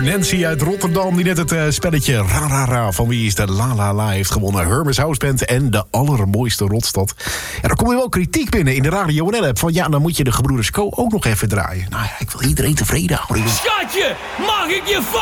Nancy uit Rotterdam die net het spelletje Ra Ra Ra van Wie is de La La La heeft gewonnen. Hermes Houseband en de allermooiste Rotstad. Ja, dan komt er wel kritiek binnen in de Radio NL-app van ja, dan moet je de Gebroeders Co ook nog even draaien. Nou ja, ik wil iedereen tevreden houden. Schatje, mag ik je